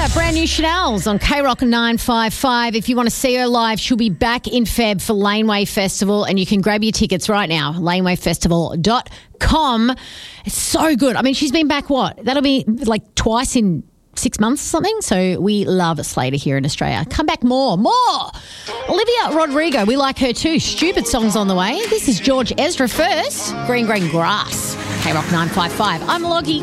Brand new Chanel's on K-Rock 955. If you want to see her live, she'll be back in Feb for Laneway Festival, and you can grab your tickets right now, lanewayfestival.com. It's so good. I mean, she's been back, That'll be like twice in 6 months or something. So we love Slater here in Australia. Come back more. Olivia Rodrigo, we like her too. Stupid songs on the way. This is George Ezra first. Green Grass. K-Rock 955. I'm Loggy.